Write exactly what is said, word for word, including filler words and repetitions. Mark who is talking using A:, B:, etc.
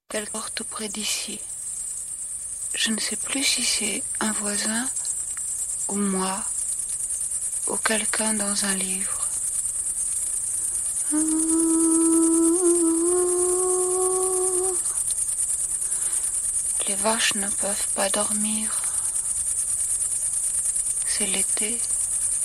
A: quelque part tout près d'ici. Je ne sais plus si c'est un voisin ou moi ou quelqu'un dans un livre. Les vaches ne peuvent pas dormir. C'est l'été.